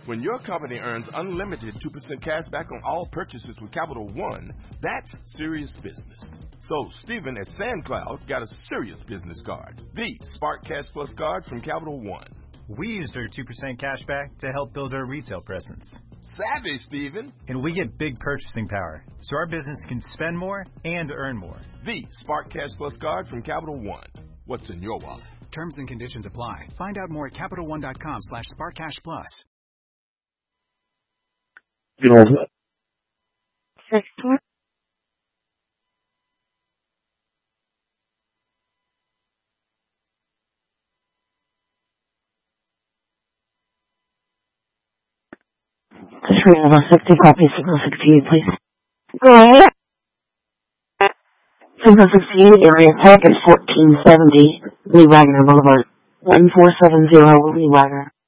When your company earns unlimited 2% cash back on all purchases with Capital One, that's serious business. So Stephen at SandCloud got a serious business card, the Spark Cash Plus card from Capital One. We used our 2% cash back to help build our retail presence. Savvy, Stephen. And we get big purchasing power, so our business can spend more and earn more. The Spark Cash Plus card from Capital One. What's in your wallet? Terms and conditions apply. Find out more at CapitalOne.com/SparkCashPlus. Sector. Just read about 60 copies, signal 68, please. Go ahead. Signal 68, area packet 1470, Lee Wagner Boulevard. 1470 Lee Wagner.